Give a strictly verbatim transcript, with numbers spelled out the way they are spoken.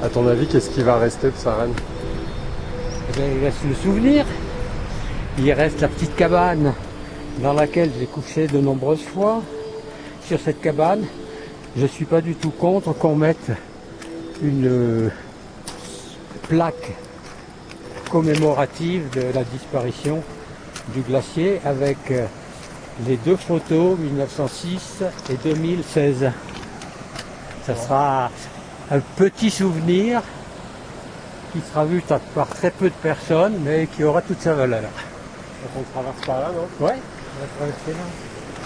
À ton avis, qu'est-ce qui va rester de Sarennes? Eh bien, il reste le souvenir, il reste la petite cabane dans laquelle j'ai couché de nombreuses fois. Sur cette cabane, je ne suis pas du tout contre qu'on mette une euh, plaque commémorative de la disparition du glacier avec euh, les deux photos mille neuf cent six et deux mille seize. Ça sera un petit souvenir qui sera vu par très peu de personnes mais qui aura toute sa valeur. Donc on traverse par là, non? Ouais, on va traverser là.